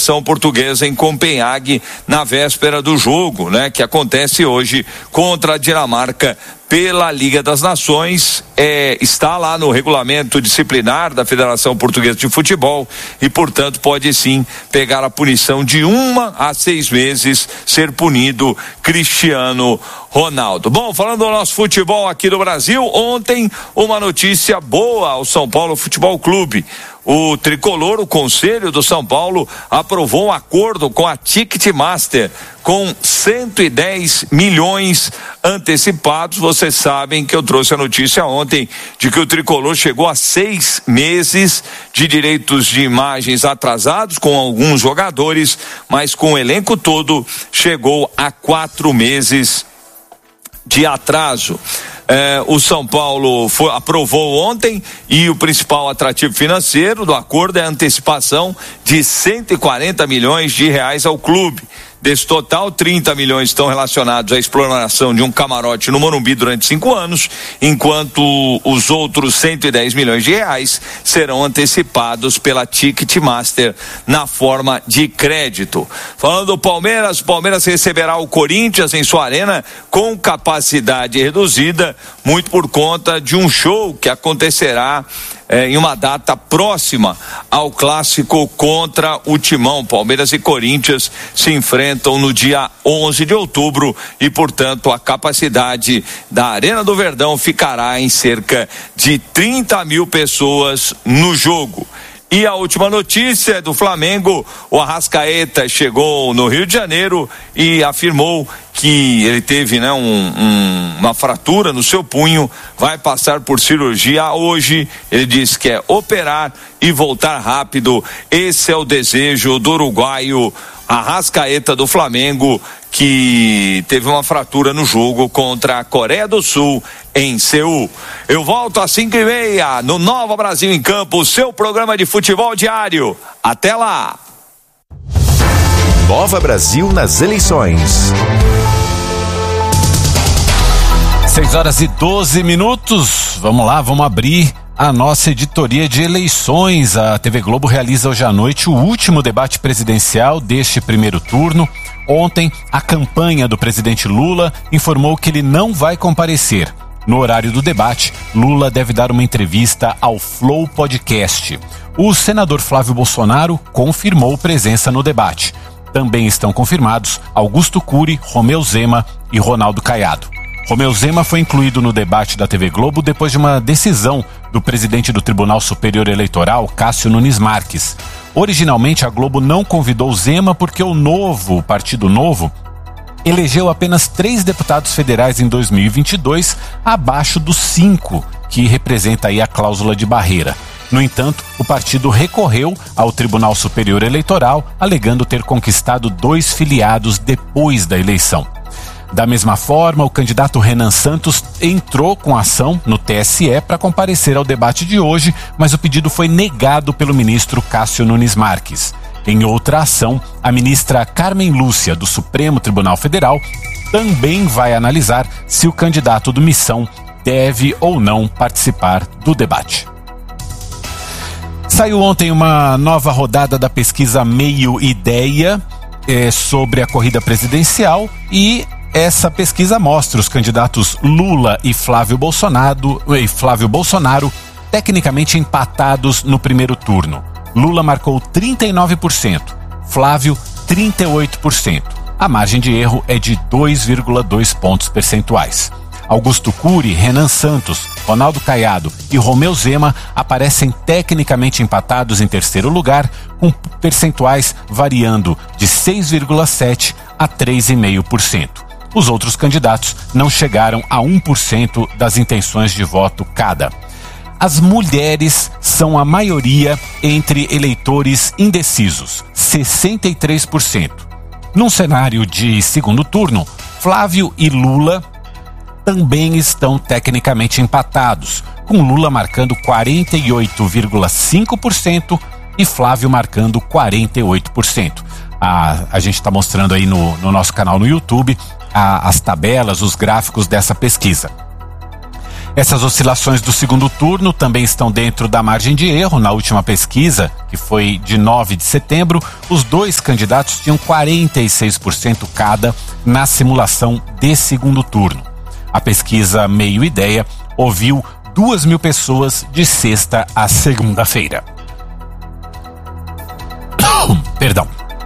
Federação Portuguesa em Copenhague na véspera do jogo, né, que acontece hoje contra a Dinamarca pela Liga das Nações. Está lá no regulamento disciplinar da Federação Portuguesa de Futebol e, portanto, pode sim pegar a punição de 1 a 6 meses, ser punido Cristiano Ronaldo. Bom, falando do nosso futebol aqui do Brasil, ontem uma notícia boa ao São Paulo Futebol Clube. O tricolor, o Conselho do São Paulo, aprovou um acordo com a Ticketmaster com 110 milhões antecipados. Vocês sabem que eu trouxe a notícia ontem de que o tricolor chegou a 6 meses de direitos de imagens atrasados com alguns jogadores, mas com o elenco todo chegou a 4 meses de atraso. O São Paulo aprovou ontem e o principal atrativo financeiro do acordo é a antecipação de 140 milhões de reais ao clube. Desse total, 30 milhões estão relacionados à exploração de um camarote no Morumbi durante 5 anos, enquanto os outros 110 milhões de reais serão antecipados pela Ticketmaster na forma de crédito. Falando do Palmeiras, o Palmeiras receberá o Corinthians em sua arena com capacidade reduzida, muito por conta de um show que acontecerá em uma data próxima ao clássico contra o Timão. Palmeiras e Corinthians se enfrentam no dia 11 de outubro e, portanto, a capacidade da Arena do Verdão ficará em cerca de 30 mil pessoas no jogo. E a última notícia é do Flamengo. O Arrascaeta chegou no Rio de Janeiro e afirmou que ele teve, né, uma fratura no seu punho, vai passar por cirurgia hoje. Ele disse que é operar e voltar rápido. Esse é o desejo do uruguaio Arrascaeta do Flamengo, que teve uma fratura no jogo contra a Coreia do Sul em Seul. Eu volto às 5:30 no Nova Brasil em Campo, seu programa de futebol diário. Até lá! Nova Brasil nas eleições. 6:12. Vamos lá, vamos abrir a nossa editoria de eleições. A TV Globo realiza hoje à noite o último debate presidencial deste primeiro turno. Ontem, a campanha do presidente Lula informou que ele não vai comparecer. No horário do debate, Lula deve dar uma entrevista ao Flow Podcast. O senador Flávio Bolsonaro confirmou presença no debate. Também estão confirmados Augusto Cury, Romeu Zema e Ronaldo Caiado. Romeu Zema foi incluído no debate da TV Globo depois de uma decisão do presidente do Tribunal Superior Eleitoral, Cássio Nunes Marques. Originalmente, a Globo não convidou Zema porque o Partido Novo, elegeu apenas 3 deputados federais em 2022, abaixo dos 5, que representa aí a cláusula de barreira. No entanto, o partido recorreu ao Tribunal Superior Eleitoral, alegando ter conquistado 2 filiados depois da eleição. Da mesma forma, o candidato Renan Santos entrou com ação no TSE para comparecer ao debate de hoje, mas o pedido foi negado pelo ministro Cássio Nunes Marques. Em outra ação, a ministra Carmen Lúcia, do Supremo Tribunal Federal, também vai analisar se o candidato do Missão deve ou não participar do debate. Saiu ontem uma nova rodada da pesquisa Meio Ideia sobre a corrida presidencial e essa pesquisa mostra os candidatos Lula e Flávio Bolsonaro tecnicamente empatados no primeiro turno. Lula marcou 39%, Flávio 38%. A margem de erro é de 2,2 pontos percentuais. Augusto Cury, Renan Santos, Ronaldo Caiado e Romeu Zema aparecem tecnicamente empatados em terceiro lugar, com percentuais variando de 6,7% a 3,5%. Os outros candidatos não chegaram a 1% das intenções de voto cada. As mulheres são a maioria entre eleitores indecisos, 63%. Num cenário de segundo turno, Flávio e Lula também estão tecnicamente empatados, com Lula marcando 48,5% e Flávio marcando 48%. A gente está mostrando aí no nosso canal no YouTube as tabelas, os gráficos dessa pesquisa. Essas oscilações do segundo turno também estão dentro da margem de erro. Na última pesquisa, que foi de 9 de setembro, os dois candidatos tinham 46% cada na simulação de segundo turno. A pesquisa Meio Ideia ouviu 2.000 pessoas de sexta a segunda-feira. Perdão.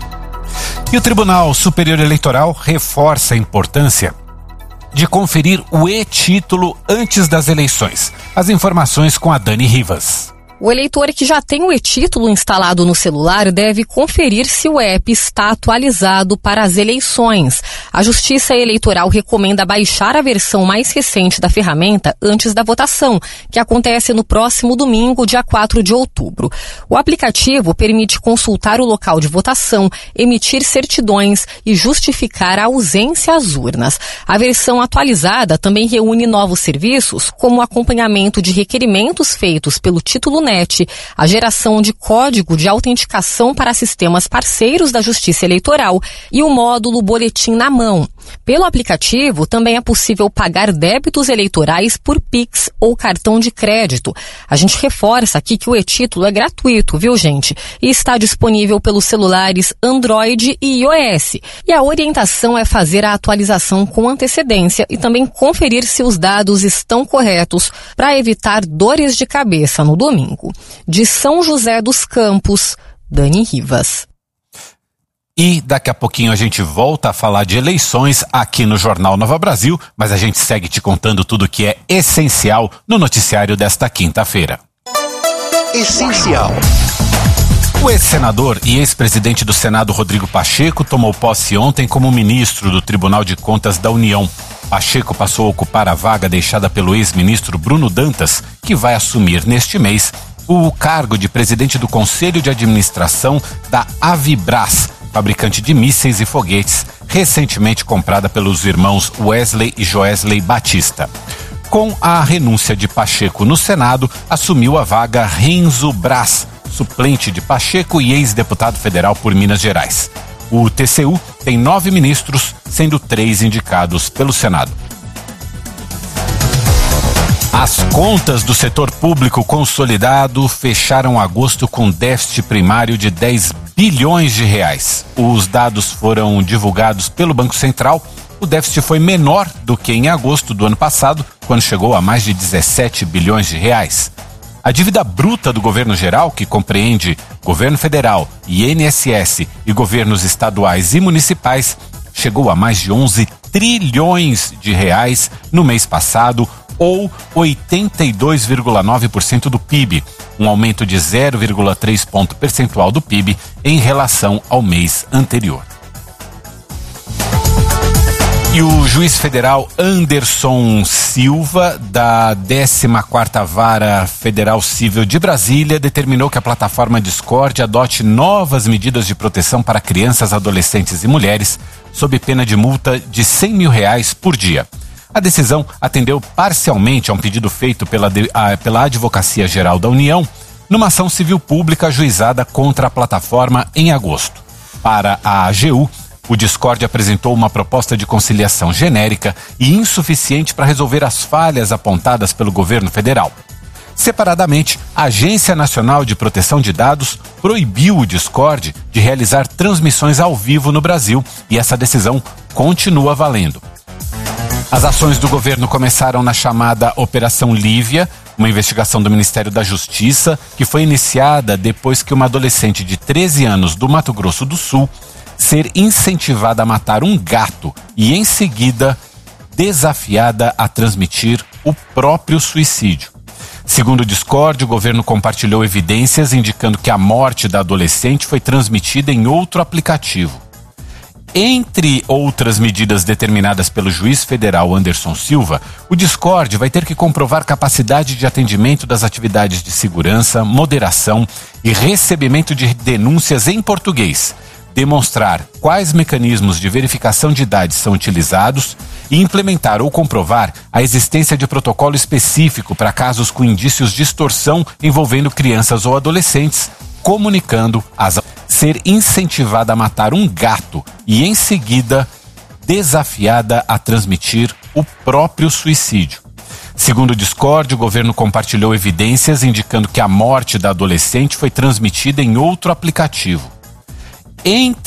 E o Tribunal Superior Eleitoral reforça a importância de conferir o e-título antes das eleições. As informações com a Dani Rivas. O eleitor que já tem o e-título instalado no celular deve conferir se o app está atualizado para as eleições. A Justiça Eleitoral recomenda baixar a versão mais recente da ferramenta antes da votação, que acontece no próximo domingo, dia 4 de outubro. O aplicativo permite consultar o local de votação, emitir certidões e justificar a ausência às urnas. A versão atualizada também reúne novos serviços, como o acompanhamento de requerimentos feitos pelo título a geração de código de autenticação para sistemas parceiros da Justiça Eleitoral e o módulo Boletim na Mão. Pelo aplicativo, também é possível pagar débitos eleitorais por Pix ou cartão de crédito. A gente reforça aqui que o e-título é gratuito, viu, gente? E está disponível pelos celulares Android e iOS. E a orientação é fazer a atualização com antecedência e também conferir se os dados estão corretos para evitar dores de cabeça no domingo. De São José dos Campos, Dani Rivas. E daqui a pouquinho a gente volta a falar de eleições aqui no Jornal Nova Brasil, mas a gente segue te contando tudo que é essencial no noticiário desta quinta-feira. Essencial. O ex-senador e ex-presidente do Senado, Rodrigo Pacheco, tomou posse ontem como ministro do Tribunal de Contas da União. Pacheco passou a ocupar a vaga deixada pelo ex-ministro Bruno Dantas, que vai assumir neste mês o cargo de presidente do Conselho de Administração da Avibras, fabricante de mísseis e foguetes, recentemente comprada pelos irmãos Wesley e Joesley Batista. Com a renúncia de Pacheco no Senado, assumiu a vaga Renzo Braz, suplente de Pacheco e ex-deputado federal por Minas Gerais. O TCU tem 9 ministros, sendo 3 indicados pelo Senado. As contas do setor público consolidado fecharam agosto com déficit primário de 10 bilhões de reais. Os dados foram divulgados pelo Banco Central. O déficit foi menor do que em agosto do ano passado, quando chegou a mais de 17 bilhões de reais. A dívida bruta do governo geral, que compreende governo federal, INSS e governos estaduais e municipais, chegou a mais de 11 trilhões de reais no mês passado, ou 82,9% do PIB, um aumento de 0,3 ponto percentual do PIB em relação ao mês anterior. E o juiz federal Anderson Silva, da 14ª Vara Federal Civil de Brasília, determinou que a plataforma Discord adote novas medidas de proteção para crianças, adolescentes e mulheres, sob pena de multa de R$100 mil por dia. A decisão atendeu parcialmente a um pedido feito pela Advocacia Geral da União, numa ação civil pública ajuizada contra a plataforma em agosto. Para a AGU, o Discord apresentou uma proposta de conciliação genérica e insuficiente para resolver as falhas apontadas pelo governo federal. Separadamente, a Agência Nacional de Proteção de Dados proibiu o Discord de realizar transmissões ao vivo no Brasil e essa decisão continua valendo. As ações do governo começaram na chamada Operação Lívia, uma investigação do Ministério da Justiça, que foi iniciada depois que uma adolescente de 13 anos do Mato Grosso do Sul ser incentivada a matar um gato e, em seguida, desafiada a transmitir o próprio suicídio. Segundo o Discord, o governo compartilhou evidências indicando que a morte da adolescente foi transmitida em outro aplicativo. Entre outras medidas determinadas pelo juiz federal Anderson Silva, o Discord vai ter que comprovar capacidade de atendimento das atividades de segurança, moderação e recebimento de denúncias em português, demonstrar quais mecanismos de verificação de idade são utilizados e implementar ou comprovar a existência de protocolo específico para casos com indícios de extorsão envolvendo crianças ou adolescentes, comunicando ser incentivada a matar um gato e, em seguida, desafiada a transmitir o próprio suicídio. Segundo o Discord, o governo compartilhou evidências indicando que a morte da adolescente foi transmitida em outro aplicativo.